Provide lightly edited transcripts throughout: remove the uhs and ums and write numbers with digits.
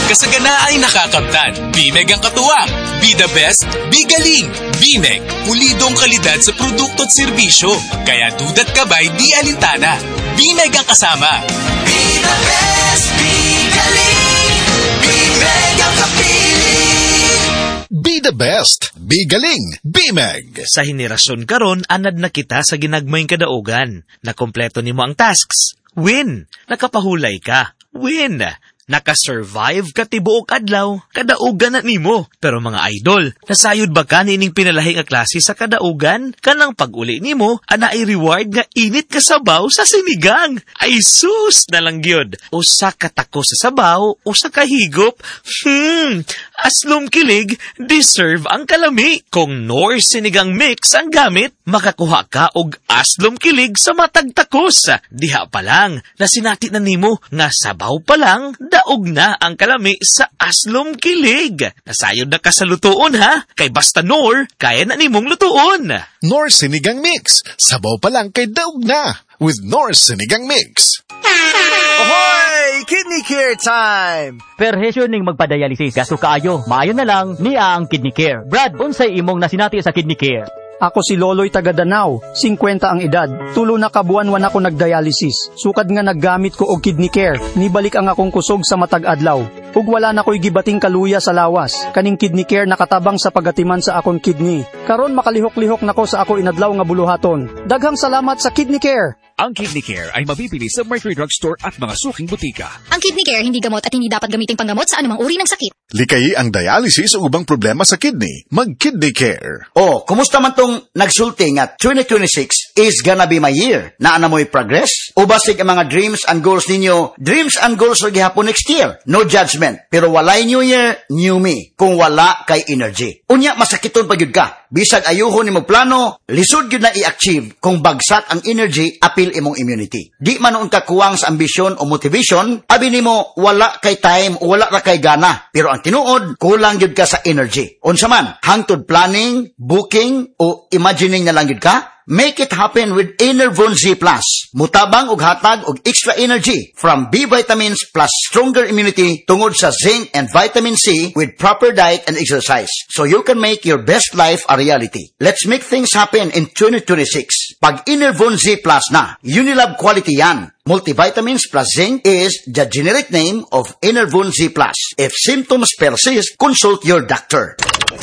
Kasagana ay nakakamtan. Bimeg ang katuwang. Be the best, be galing. Bimeg, pulidong kalidad sa produkto at serbisyo. Kaya dudat kabay di alintana. Bimeg ang kasama. Be the best, be galing. Bimeg ang kapili. Be the best, be galing, Bimeg. Sa henerasyon karon, anad na kita sa ginagmayng kadaugan. Nakompleto nimo ang tasks. Win. Nakapahulay ka. Win. Nakasurvive ka tibuok adlaw, kadaugan na nimo. Pero mga idol, nasayod ba ka nining pinalahi nga klase sa kadaugan? Kanang pag-uli nimo, ana ay reward nga init ka sabaw sa sinigang. Ay sus na lang gyud. Usa ka tako sa sabaw, usa ka higop. Aslom kilig, deserve ang kalami. Kung Nor sinigang mix ang gamit, makakuha ka og aslom kilig sa matag takos. Diha pa lang, nasinati na nimo nga sabaw pa lang, daog na ang kalami sa aslom kilig. Nasayod na ka sa lutuon ha, kay basta Nor, kaya na nimong lutuon. Nor Sinigang Mix. Sabaw pa lang kay daog na. With Nor Sinigang Mix. Ahoy! Kidney Care time! Perhesyo ning magpadialysis. Gasto kaayo. Maayo na lang niya ang Kidney Care. Brad, unsay imong nasinati sa Kidney Care? Ako si Loloy taga Danau, 50 ang edad. Tulo na kabuan-wan ako nagdialysis. Sukad nga naggamit ko og Kidney Care. Nibalik ang akong kusog sa matag adlaw. Ug wala na ko'y gibating kaluya sa lawas. Kaning Kidney Care nakatabang sa pagatiman sa akong kidney. Karon makalihok-lihok nako sa ako inadlaw nga buluhaton. Daghang salamat sa Kidney Care. Ang Kidney Care ay mabibili sa Mercury Drugstore at mga suking butika. Ang Kidney Care hindi gamot at hindi dapat gamiting panggamot sa anumang uri ng sakit. Likayi ang dialysis o ubang problema sa kidney. Mag-Kidney Care. Oh, kumusta man tong nagsulti nga 2026 is gonna be my year? Naa na mo'y progress? O basig ang mga dreams and goals ninyo? Dreams and goals ro gihapon next year. No judgment. Pero walay new year, new me. Kung wala kay energy. Unya, masakiton pa yun ka. Bisag ayuhon ni mo plano, lisod yun na i-achieve kung bagsak ang energy, apil imong immunity. Di man noon ka kuwang sa ambisyon o motivation, abi nimo wala kay time o wala ra kay gana. Pero ang tinuod, kulang yun ka sa energy. Unsa man, hangtod planning, booking, o imagining na lang yun ka, make it happen with Enervon Z+. Mutabang og hatag og extra energy from B vitamins plus stronger immunity tungod sa zinc and vitamin C with proper diet and exercise. So you can make your best life a reality. Let's make things happen in 2026. Pag Enervon Z+ na, Unilab quality yan. Multivitamins plus zinc is the generic name of Enervon Z+. If symptoms persist, consult your doctor.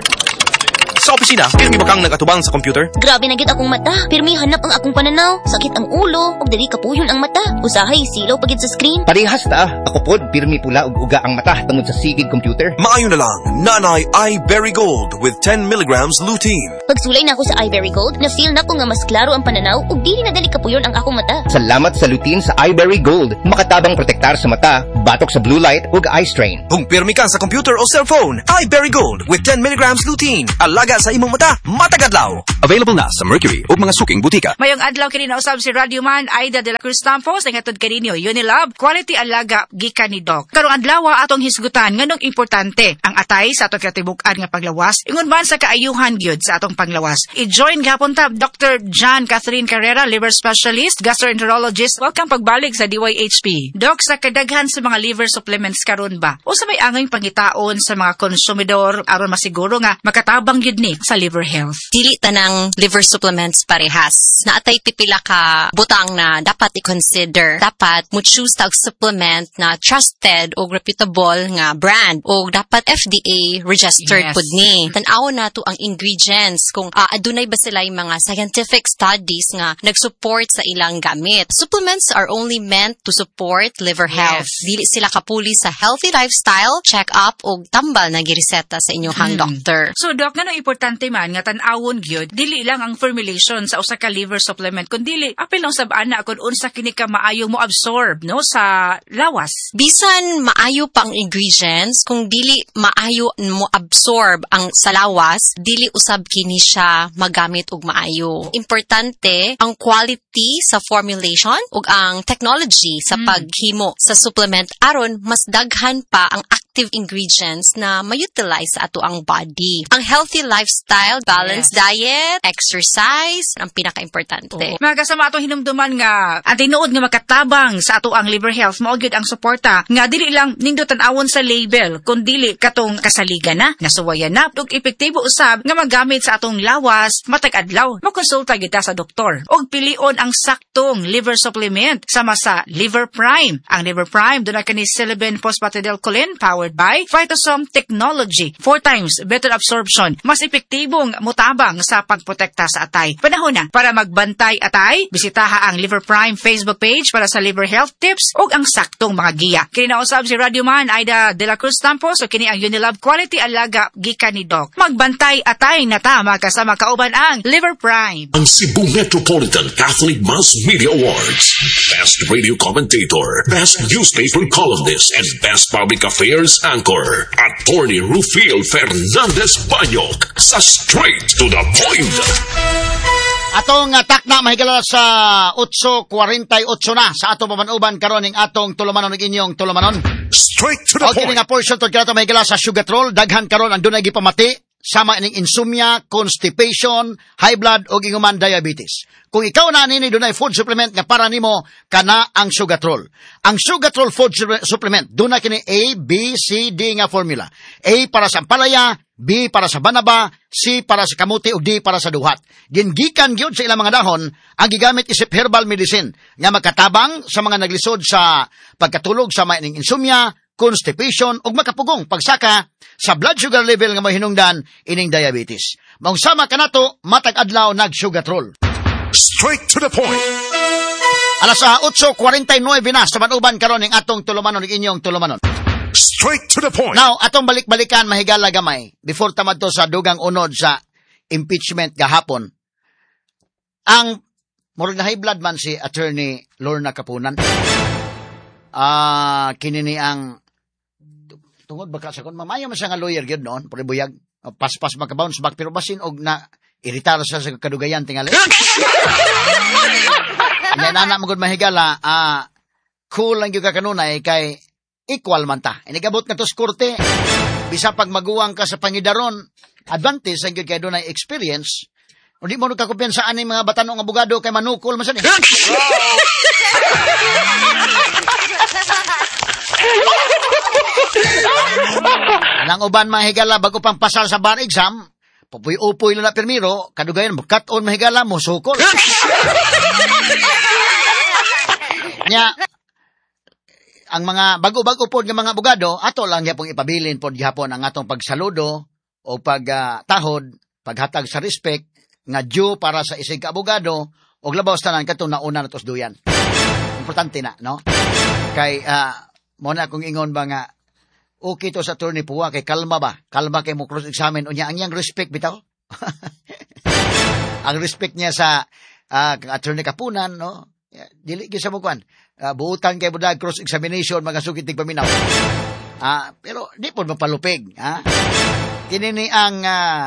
Sa opisina, pirmi ba kang nagatubang sa computer? Grabe na gyud akong mata. Pirmi hanap ang akong pananaw. Sakit ang ulo, ug dili kapuyon ang mata. Usahay silaw pagid sa screen. Parehas ta. Ako pod pirmi pula ug uga ang mata tungod sa sigid computer. Maayo na lang. Nanay iBerry Gold with 10 milligrams lutein. Pagsulay na ako sa iBerry Gold, na-feel na ko nga mas klaro ang pananaw ug dili na dali kapuyon ang akong mata. Salamat sa lutein sa iBerry Gold. Makatabang protektar sa mata, batok sa blue light ug eye strain. Kung pirmi ka sa computer o cellphone, iBerry Gold with 10 milligrams lutein. Alaga sa imong mata, matagadlaw. Available na sa Mercury o mga suking butika. Mayong adlaw kini na usab si Radio Man Aida de la Cruz Campos nangatod kaninyo Unilab quality alaga gikan ni Doc. Karong adlaw atong hisgutan nganong importante ang atay sa atong katibuk-an nga paglawas ingon man sa kaayuhan gyud sa atong panglawas. I-join gapon ta Dr. John Catherine Carrera, liver specialist, gastroenterologist. Welcome pagbalik sa DYHP. Doc, sa kadaghan sa mga liver supplements karon ba o sa may angay pangitaon sa mga konsumidor aron masiguro nga makatabang gyud ni sa liver health? Dili tanang liver supplements parehas. Naatay pipila ka butang na dapat i-consider. Dapat mo choose tag supplement na trusted o reputable nga brand o dapat FDA registered pud ni. Tan-aw na to ang ingredients kung adunay ba sila yung mga scientific studies nga nag-support sa ilang gamit. Supplements are only meant to support liver health. Dili sila kapuli sa healthy lifestyle, check-up o tambal na gireseta sa inyong doctor. So Doc, ngano importante man nga tan-awon gyud dili lang ang formulation sa usa ka liver supplement kundi apil lang sab-ana kun unsa kini ka maayo mo absorb no sa lawas. Bisan maayo pa ang ingredients kung dili maayo mo absorb ang sa lawas, dili usab kini siya magamit og maayo. Importante ang quality sa formulation ug ang technology sa paghimo sa supplement aron mas daghan pa ang active ingredients na ma-utilize sa ato ang body. Ang healthy lifestyle, balanced diet, exercise, ang pinaka-importante. Mga kasama atong hinumduman nga ang tinuod nga makatabang sa ato ang liver health, mao gyud ang suporta nga dili lang nindot tan-awon sa label kundi katong kasaligan na, nasuwayan na ug epektibo usab nga magamit sa atong lawas matag adlaw. Makonsulta gyud ta sa doktor og pilion ang saktong liver supplement sama sa Liver Prime. Ang Liver Prime dunay kani silibin phosphatidylcholine powered by Phytosome Technology. 4 times better absorption, mas epektibong mutabang sa pagprotekta sa atay. Panahon na para magbantay atay. Bisitaha ang Liver Prime Facebook page para sa liver health tips ug ang saktong mga giya. Kini nausab si Radio Man Aida de la Cruz Campos o kini ang Unilab Quality Alaga gikan ni Doc. Magbantay atay na ta kasama kauban ang Liver Prime. Ang Cebu Metropolitan Catholic Mass Media Awards. Best Radio Commentator, Best Newspaper Columnist, and Best Public Affairs Anchor. Attorney Rufil Fernandez Banyok sa Straight to the Point. Atong takna mahigala sa 8:48 na sa atong pamanuban karon ning atong tulumanon ug inyong tulumanon. Straight to the point. Kini nga portion to kinato mahigala sa Sugatrol, daghan karon ang dunay gipamati sama ning insomnia, constipation, high blood ug inguman diabetes. Kung ikaw na nini dunay food supplement nga para nimo kana ang Sugatrol. Ang Sugatrol food supplement dunay kini A, B, C, D nga formula. A para sa ampalaya, B para sa banaba, C para sa kamuti ug D para sa duhat. Gingikan gyud sa ilang mga dahon ang gigamit isip herbal medicine nga makatabang sa mga naglisod sa pagkatulog sa ning insomnia, constipation ug makapugong pagsaka sa blood sugar level nga mahinungdan ining diabetes. Maong sama kanato matag adlaw nag Sugatrol. Straight to the point. Alas 8:49 na sa manuban karon ning atong tulumanon ug inyong tulumanon. Straight to the point. Now, atong balik-balikan mahigala gamay before tamad to sa dugang unod sa impeachment gahapon. Ang murag na high blood man si Attorney Lorna Capunan. Kinini ang tungod baka sa kon mamayo man siya nga lawyer gyud noon, pero buyag paspas maka-bounce back pero basin og na iritar sa kadugayan tingali. Nana mo gud mahigala cool lang gyud ka kanunay kay equal man ta. Inigabot nga to sa korte. Bisa pag maguwang ka sa pangidaron, advantage ang gyud kay dunay experience. Hindi mo nagkakumpiyansaan ng mga batanong abogado kay manukol man sad. Anang uban mahigala bago pang pasal sa bar exam, pupuy-upoy lang na permiro, kadugayan mo cut-on mahigala mo sukol. Nya ang mga bago-bago pod nga mga abogado ato lang gyapon ipabilin pod gihapon ang atong pagsaludo o pagtahod, paghatag sa respect nga due para sa isig ka abogado og labaw tanan kadtong nauna natos duyan. Importante na, no? Kay mo na kung ingon ba nga okay to sa attorney Puwa kay kalma ba? Kalma kay mo cross examine unya ang iyang respect bitaw. Ang respect niya sa attorney Capunan, no? Dili gyud sa mo kwan. Buutan kay budag cross examination mga sukitig paminaw. Pero di pod mapalupig, ha? Kini ni ang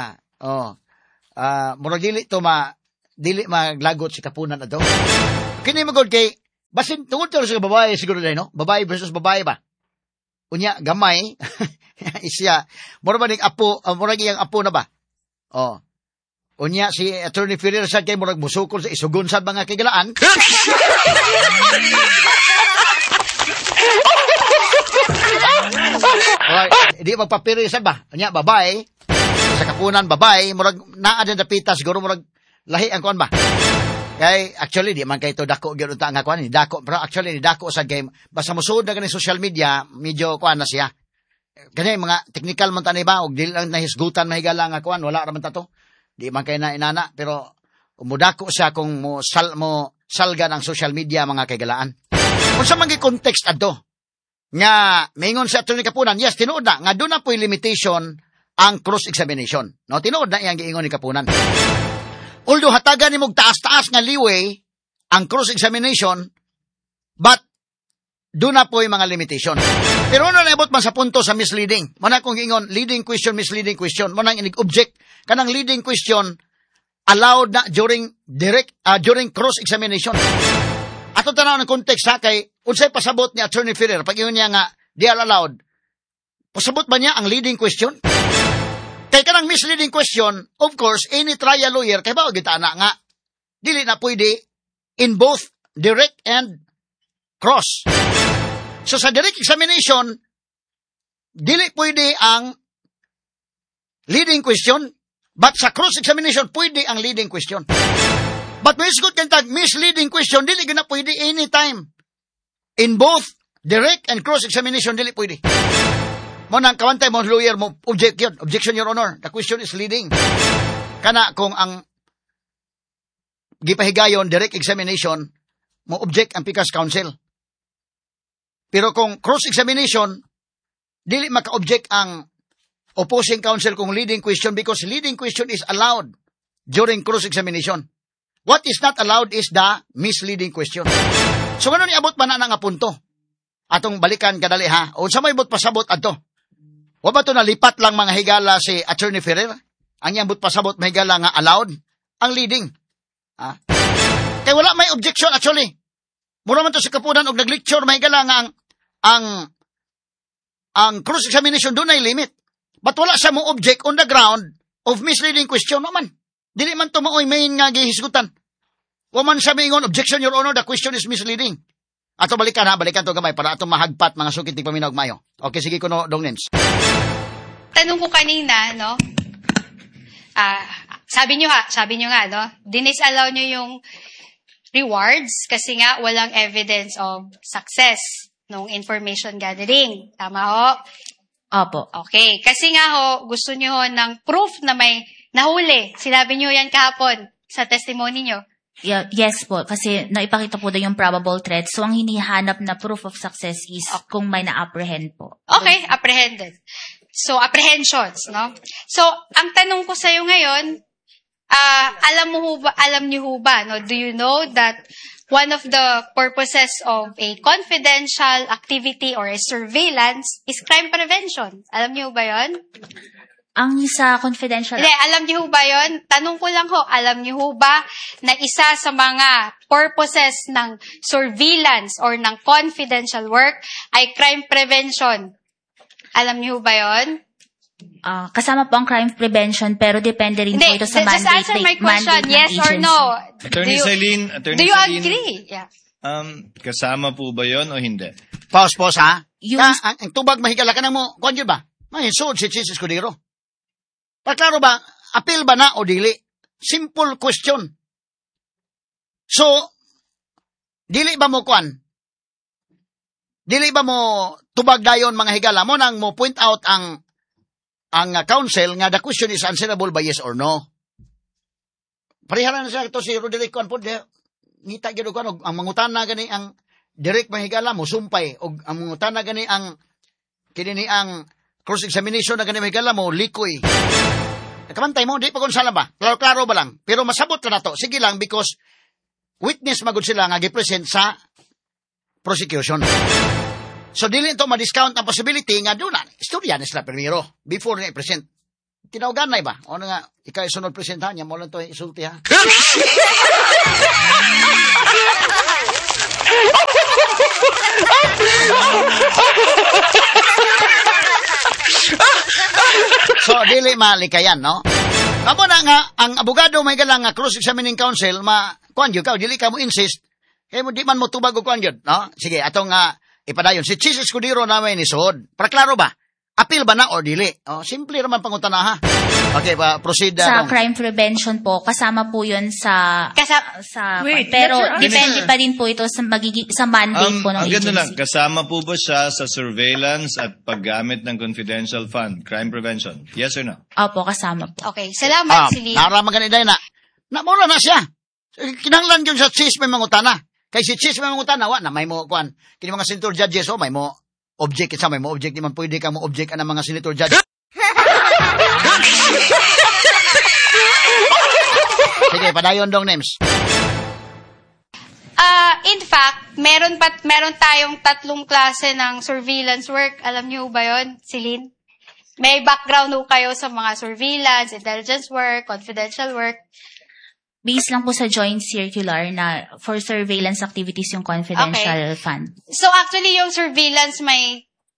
murag dili maglagot si Capunan ato. Kini magod kay basin tungod to sa babae siguro dai no? Babae versus babae ba? Unya gamay isya mura ba ning apo murag iyang apo na ba? Unya si Attorney Ferrer sa kay murag musukol sa isugon sa mga kigalaan. Di magpapiri sa ba? Unya babae sa Capunan babae murag naa din dapita siguro murag lahi ang kuan ba? Kay actually di man kay to dako gyud ta nga kuan ni dako pero actually ni dako sa game basta mosuod na kani social media medyo kuan na siya. Kani mga technical man tani ba og dili lang nahisgutan mahigala nga kuan wala ra man ta to. Di man kay na inana pero umudako siya kung mo salga ng social media mga kaigalaan. Unsa man gi context adto? Nga maingon sa Attorney Capunan, yes tinuod na nga do na poy limitation ang cross examination. No tinuod na iyang giingon ni Capunan. Although hatagan ni mog taas-taas nga liway ang cross examination but do na poy mga limitation. Pero ano naabot man sa punto sa misleading? Mo na kung ingon leading question misleading question mo nang inig object kanang leading question allowed na during cross examination. Ato tanaw ng context ha kay unsay pasabot ni Attorney Ferrer pag ingon niya nga they are allowed Pasabot ba niya ang leading question? Kaya kanang misleading question, of course, any trial lawyer, kaya ba, gitana nga, dili na pwede in both direct and cross. So sa direct examination, dili pwede ang leading question, but sa cross-examination, pwede ang leading question. But may isgot kang misleading question, dili na pwede anytime. In both direct and cross-examination, dili pwede. Mo nang kawantay mo, lawyer mo, objection, Your Honor. The question is leading. Kana kung ang gipahigayon, direct examination, mo object ang pikas counsel. Pero kung cross-examination, dili maka-object ang opposing counsel kung leading question because leading question is allowed during cross-examination. What is not allowed is the misleading question. So, ano niabot pa na nga punto? Atong balikan kadali ha. O sa may bot pasabot ato. Wa ba ito nalipat lang mga higala si Attorney Ferrer? Ang iyang bot pasabot mahigala nga allowed? Ang leading. Ha? Kaya wala may objection actually. Mura man to sa kapunan og nag-lecture mahigala nga ang cross-examination doon ay limit. But wala siya mo object on the ground of misleading question naman. Dili man to maoy main nga gihisgutan. Wa man siya maingon, objection, Your Honor, the question is misleading. Ato balikan to gamay para ato mahagpat mga sukit tig paminaw mayo. Okay, sige ko no, Dong Nens. Tanong ko kanina, no? Sabi nyo nga, no? Dinisallow nyo yung rewards kasi nga walang evidence of success nung information gathering. Tama ho? Opo. Okay. Kasi nga ho, gusto nyo ho ng proof na may nahuli. Sinabi nyo yan kahapon sa testimony nyo. Yes po, kasi naipakita po doon yung probable threat. So, ang hinihanap na proof of success is kung may na-apprehend po. Okay, apprehended. So, apprehensions, no? So, ang tanong ko sa'yo ngayon, alam niyo ho ba, no? Do you know that one of the purposes of a confidential activity or a surveillance is crime prevention? Alam niyo ba yon? Ang sa confidential... Hindi, alam niyo ba yon? Tanong ko lang ho, alam niyo ba na isa sa mga purposes ng surveillance or ng confidential work ay crime prevention? Alam niyo ba yon? Kasama po ang crime prevention pero depende rin po ito sa mandate. Just answer my question, yes or no. Attorney Celine, do you agree? Yeah. Kasama po ba yon o hindi? Pause, ha? Ang tubag mahigala ka na mo, kung yun ba? May suod si Jesus Cudero. Paklaro ba, appeal ba na o dili? Simple question. So, dili ba mo Dili ba mo tubag dayon mga higala mo nang mo point out ang counsel nga the question is answerable by yes or no? Pariharan na siya ito si Roderick Conpod. Ngita gyud ko ang mangutana gani ang direct mga higala mo sumpay og ang mangutana gani ang kinini ang cross-examination na gani mga higala mo likoy. Nakamantay mo, di pa kung sala ba? Klaro-klaro ba lang? Pero masabot ka na to. Sige lang, because witness magod sila nga gipresent sa prosecution. So, dili ito ma-discount ang possibility nga doon na. Istorya na sila primero, before na i-present. Tinawgan na iba? O nga, ikaw isunod presentahan niya, mo lang ito isulti ha. So, dili malikayan, no? Amo na nga, ang abogado may galang nga cross-examining counsel, kuan yun ka, dili ka mo insist, kaya mo di man mo tubag o kuan yun, no? Sige, atong ipadayon. Si Jesus Cudero na may nisod. Para klaro ba? Appeal ba na or dili? Oh, simple naman pangutana ha. Okay, proceed. Sa crime prevention po, kasama po yun sa pero depende pa rin po ito sa sa mandate po ng agency. Lang, kasama po ba siya sa surveillance at paggamit ng confidential fund, crime prevention? Yes or no? Opo, kasama po. Okay, salamat Celine. Naraman ganito na. Namura na siya. Kinanglan yun sa cheese may mangutana. Kay si cheese may mangutana, na may mo kuan. Kini mga senator judges, may mo object isa, may mo object, di man pwede ka mo object ang mga senator judge. Sige, padayon dong names. In fact, meron tayong 3 klase ng surveillance work. Alam niyo ba yon, Celine? May background ho kayo sa mga surveillance, intelligence work, confidential work. Based lang po sa joint circular na for surveillance activities yung confidential fund. So actually yung surveillance may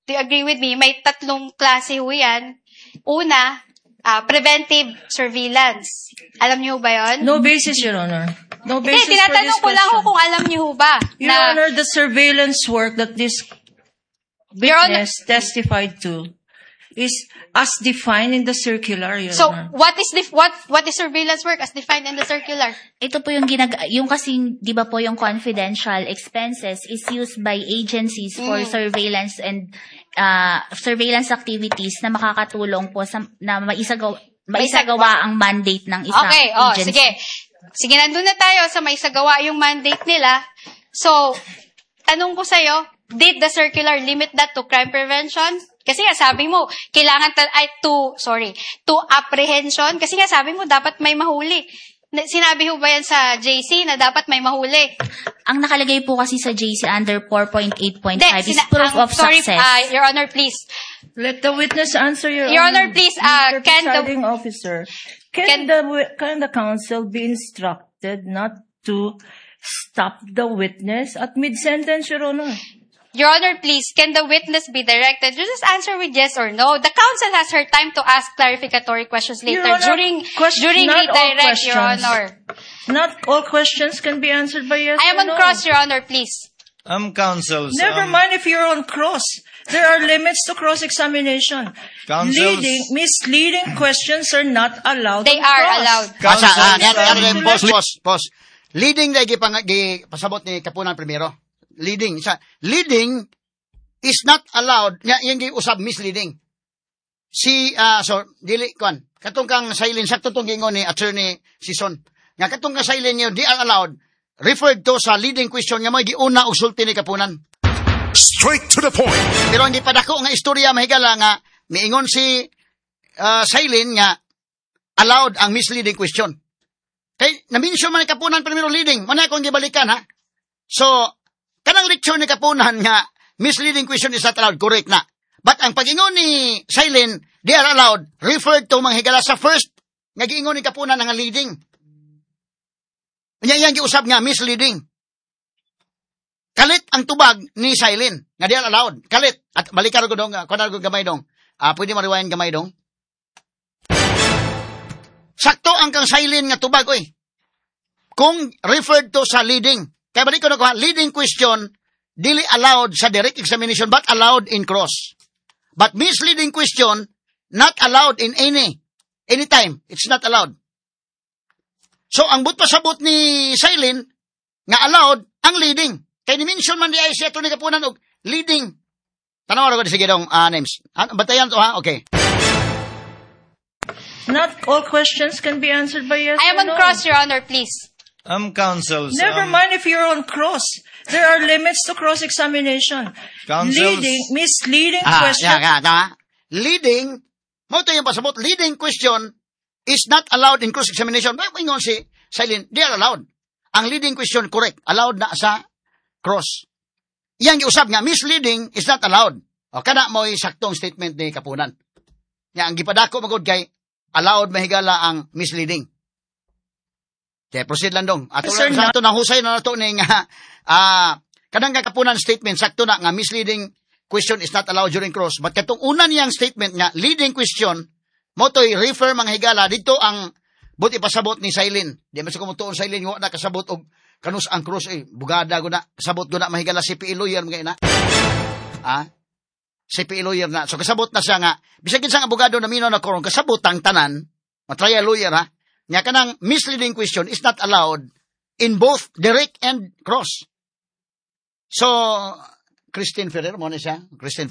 do you agree with me? May 3 klase ho yan. Una, preventive surveillance. Alam niyo ba yon? No basis, Your Honor. No basis Hindi, tinatanong ko lang ho kung alam niyo ba. Your Honor, the surveillance work that this witness testified to is as defined in the circular, Your Honor. So, what is surveillance work as defined in the circular? Ito po yung yung kasing, di ba po yung confidential expenses is used by agencies for surveillance and surveillance activities na makakatulong po na maisagawa ang mandate ng isang agency. Sige, nandun na tayo sa maisagawa yung mandate nila. So, tanong ko sa'yo, did the circular limit that to crime prevention? Kasi nga sabi mo, kailangan to apprehension. Kasi nga sabi mo, dapat may mahuli. Sinabi ho ba yan sa JC na dapat may mahuli? Ang nakalagay po kasi sa JC under 4.8.5 is proof of success. Sorry, Your Honor, please. Let the witness answer, Your Honor, please. Mr. Presiding Officer, can the counsel be instructed not to stop the witness at mid-sentence, Your Honor? Your Honor, please, can the witness be directed? You just answer with yes or no. The counsel has her time to ask clarificatory questions later during redirect, Your Honor. Not all questions can be answered by yes or no. I am on cross, Your Honor, please. Counsels. Never mind if you're on cross. There are limits to cross-examination. Misleading questions are not allowed. They are allowed. Pause. Leading na pasabot ni Kapunan primero. Leading is not allowed. Yung usab misleading. Katong kang silent sakto tong gingon ni Attorney Sison. Nga katong kang silent niyo di are allowed. Referred to sa leading question nga mo giuna og sulti ni Kapunan. Straight to the point. Pero hindi pa dako nga istorya mahigala nga miingon si silent nga allowed ang misleading question. Kay na-mention man ni Kapunan primero leading, man akong gibalikan ha. So kanang lecture ni Kapunan nga misleading question is not allowed, correct na. But ang pag-ingon ni Silent, they are allowed, referred to manghigala sa first nga giingon ni Kapunan nga leading. Yang giusab nga misleading. Kalit ang tubag ni Silent nga they are allowed. Kalit. At balikan ko dong, kunan ko gamay dong. Pwede mariwayan gamay dong. Sakto ang kang Silent nga tubag, oy. Kung referred to sa leading. Kaya balik ko na leading question, dili allowed sa direct examination, but allowed in cross. But misleading question, not allowed in any time. It's not allowed. So, ang but pasabot ni Silent, nga allowed, ang leading. Kaya ni-mention man di ay siya ito ni Kapunan og leading. Tanaw ko sige dong names. Batayan to ha? Okay. Not all questions can be answered by yes I am on cross, Your Honor, please. Counsels. Never mind if you're on cross. There are limits to cross-examination. Misleading question. Leading, mo ito yung pasabot, leading question is not allowed in cross-examination. May ingon si Silent, they are allowed. Ang leading question, correct, allowed na sa cross. Yang giusab nga, misleading is not allowed. O, kana mo'y saktong statement ni Kapunan. Nga, ang gipadako magod kay, allowed mahigala ang misleading. Okay, proceed lang dong. At sakto na husay na nato ni nga kadang Kapunan statement sakto na nga misleading question is not allowed during cross. But katong una niyang statement nga leading question mo toy refer manghigala dito ang buti pasabot ni Silent. Di man sa kumutuon Silent wa na kasabot og kanus ang cross bugada go na sabot go na mahigala si CPA lawyer mga ina. CPA lawyer na. So kasabot na siya nga bisag sa abogado na minaw na karon kasabot ang tanan, trial lawyer ha. Nga kanang misleading question is not allowed in both direct and cross. So, Christine Ferrer, mo na siya? Christine